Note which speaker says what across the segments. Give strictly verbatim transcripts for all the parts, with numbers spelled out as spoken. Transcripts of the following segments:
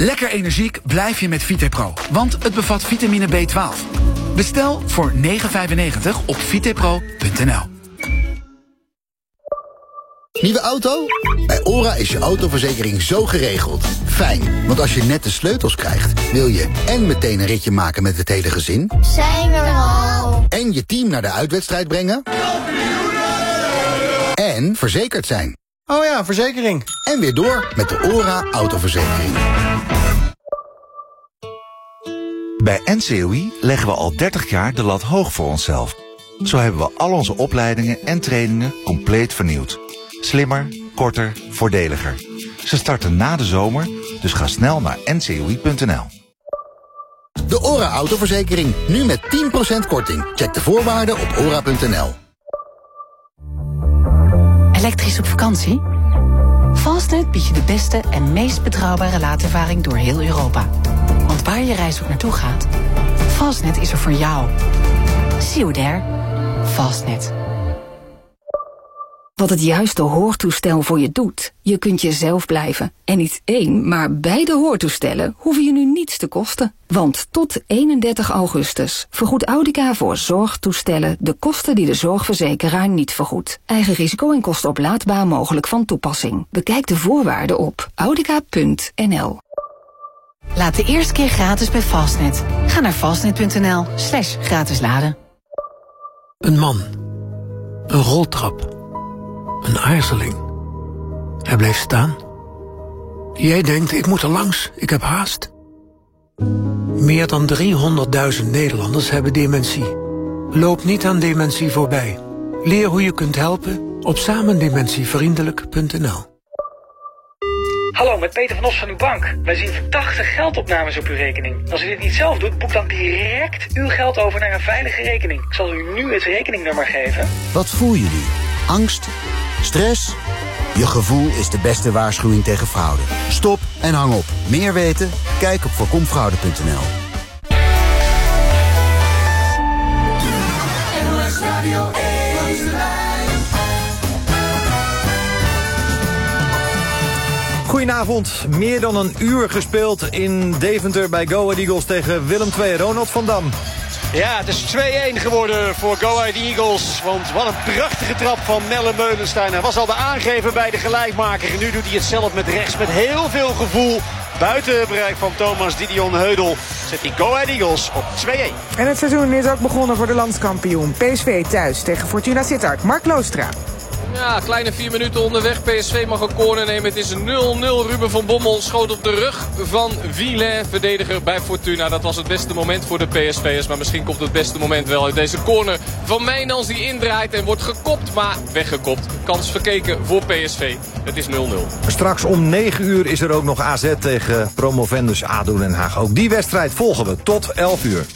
Speaker 1: Lekker energiek blijf je met VitePro, want het bevat vitamine B twaalf. Bestel voor negen vijfennegentig op vitepro punt n l.
Speaker 2: Nieuwe auto? Bij ORA is je autoverzekering zo geregeld. Fijn, want als je net de sleutels krijgt, wil je en meteen een ritje maken met het hele gezin.
Speaker 3: Zijn we er al?
Speaker 2: En je team naar de uitwedstrijd brengen. En verzekerd zijn.
Speaker 4: Oh ja, verzekering.
Speaker 2: En weer door met de ORA autoverzekering.
Speaker 5: Bij N C O I leggen we al dertig jaar de lat hoog voor onszelf. Zo hebben we al onze opleidingen en trainingen compleet vernieuwd. Slimmer, korter, voordeliger. Ze starten na de zomer, dus ga snel naar n c o i punt n l.
Speaker 2: De ORA autoverzekering, nu met tien procent korting. Check de voorwaarden op ora punt n l.
Speaker 6: Elektrisch op vakantie? Fastnet biedt je de beste en meest betrouwbare laadervaring door heel Europa. Want waar je reis ook naartoe gaat, Fastnet is er voor jou. See you there. Fastnet.
Speaker 7: Wat het juiste hoortoestel voor je doet. Je kunt jezelf blijven. En niet één, maar beide hoortoestellen hoeven je nu niets te kosten. Want tot eenendertig augustus vergoedt Audica voor zorgtoestellen de kosten die de zorgverzekeraar niet vergoedt. Eigen risico en kosten oplaadbaar mogelijk van toepassing. Bekijk de voorwaarden op audica punt n l.
Speaker 6: Laat de eerste keer gratis bij Fastnet. Ga naar fastnet punt n l slash gratis laden.
Speaker 8: Een man. Een roltrap. Een aarzeling. Hij bleef staan. Jij denkt, ik moet er langs, ik heb haast. Meer dan driehonderdduizend Nederlanders hebben dementie. Loop niet aan dementie voorbij. Leer hoe je kunt helpen op samendementievriendelijk punt n l.
Speaker 9: Hallo, met Peter van Os van uw bank. Wij zien verdachte geldopnames op uw rekening. Als u dit niet zelf doet, boek dan direct uw geld over naar een veilige rekening. Ik zal u nu het rekeningnummer geven.
Speaker 10: Wat voel je nu? Angst? Stress? Je gevoel is de beste waarschuwing tegen fraude. Stop en hang op. Meer weten? Kijk op voorkomfraude punt n l.
Speaker 4: Goedenavond. Meer dan een uur gespeeld in Deventer bij Go Ahead Eagles tegen Willem twee. Ronald van Dam.
Speaker 11: Ja, het is twee-een geworden voor Go Ahead Eagles. Want wat een prachtige trap van Melle Meulenstein. Hij was al de aangever bij de gelijkmaker. En nu doet hij het zelf met rechts met heel veel gevoel. Buiten het bereik van Thomas Didion Heudel zet hij Go Ahead Eagles op twee-een.
Speaker 12: En het seizoen is ook begonnen voor de landskampioen. P S V thuis tegen Fortuna Sittard. Mark Loostra.
Speaker 13: Ja, kleine vier minuten onderweg. P S V mag een corner nemen. Het is nul nul. Ruben van Bommel schoot op de rug van Villain, verdediger bij Fortuna. Dat was het beste moment voor de P S V'ers. Maar misschien komt het beste moment wel uit deze corner van Mijnans die indraait en wordt gekopt. Maar weggekopt. Kans verkeken voor P S V. Het is nul nul.
Speaker 4: Straks om negen uur is er ook nog A Z tegen promovendus A D O Den Haag. Ook die wedstrijd volgen we tot elf uur.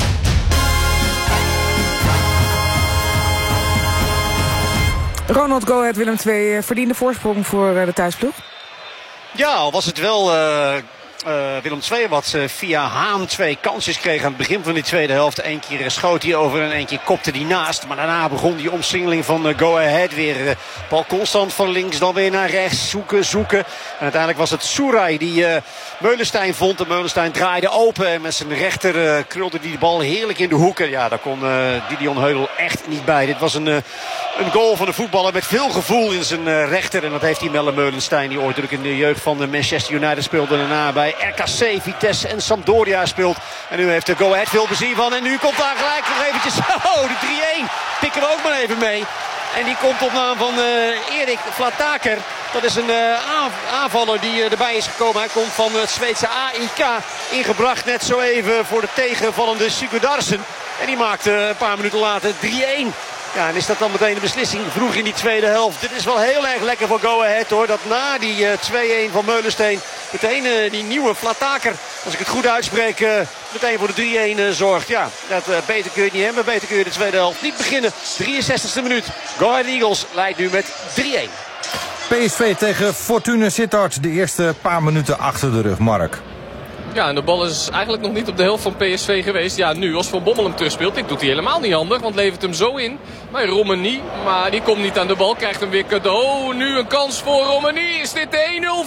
Speaker 12: Ronald, Go Ahead Willem twee verdiende voorsprong voor de thuisploeg.
Speaker 11: Ja, al was het wel uh, uh, Willem twee wat uh, via Haan twee kansjes kreeg aan het begin van die tweede helft. Eén keer schoot hij over en één keer kopte hij naast. Maar daarna begon die omsingeling van uh, Go Ahead weer. Uh, bal constant van links, dan weer naar rechts. Zoeken, zoeken. En uiteindelijk was het Soerai die uh, Meulenstein vond. En Meulenstein draaide open. En met zijn rechter uh, krulde die de bal heerlijk in de hoeken. Ja, daar kon uh, Didion Heudel echt niet bij. Dit was een... Uh, Een goal van de voetballer met veel gevoel in zijn uh, rechter. En dat heeft hij Melle Meulenstein. Die ooit ook in de jeugd van de Manchester United speelde. Daarna bij R K C, Vitesse en Sampdoria speelt. En nu heeft de Go Ahead veel plezier van. En nu komt daar gelijk nog eventjes. Oh, de drie-een. Pikken we ook maar even mee. En die komt op naam van uh, Erik Vlataker. Dat is een uh, aanvaller die uh, erbij is gekomen. Hij komt van het Zweedse A I K. Ingebracht net zo even voor de tegenvallende Sigurdarsen. En die maakte uh, een paar minuten later drie-een. Ja, en is dat dan meteen de beslissing vroeg in die tweede helft. Dit is wel heel erg lekker voor Go Ahead hoor. Dat na die uh, twee-een van Meulensteen meteen uh, die nieuwe Vlataker, als ik het goed uitspreek, uh, meteen voor de drie-een uh, zorgt. Ja, dat, uh, beter kun je het niet hebben. Beter kun je de tweede helft niet beginnen. drieënzestigste minuut. Go Ahead Eagles leidt nu met drie-een.
Speaker 4: P S V tegen Fortuna Sittard. De eerste paar minuten achter de rug, Mark.
Speaker 13: Ja, en de bal is eigenlijk nog niet op de helft van P S V geweest. Ja, nu als Van Bommel hem terugspeelt. Dit doet hij helemaal niet handig, want levert hem zo in. Bij Romani, maar die komt niet aan de bal. Krijgt hem weer cadeau. Nu een kans voor Romani. Is dit de een nul?